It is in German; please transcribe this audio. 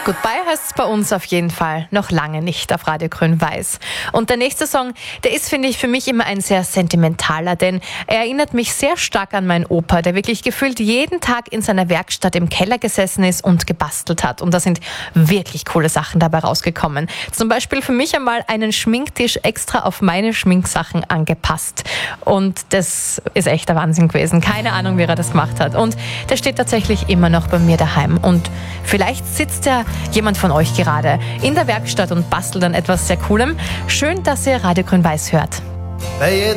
Goodbye heißt es bei uns auf jeden Fall noch lange nicht auf Radio Grün-Weiß. Und der nächste Song, der ist, finde ich, für mich immer ein sehr sentimentaler, denn er erinnert mich sehr stark an meinen Opa, der wirklich gefühlt jeden Tag in seiner Werkstatt im Keller gesessen ist und gebastelt hat. Und da sind wirklich coole Sachen dabei rausgekommen. Zum Beispiel für mich einmal einen Schminktisch extra auf meine Schminksachen angepasst. Und das ist echt der Wahnsinn gewesen. Keine Ahnung, wie er das gemacht hat. Und der steht tatsächlich immer noch bei mir daheim. Und vielleicht sitzt ja jemand von euch gerade in der Werkstatt und bastelt an etwas sehr Coolem. Schön, dass ihr Radio Grün-Weiß hört. Bei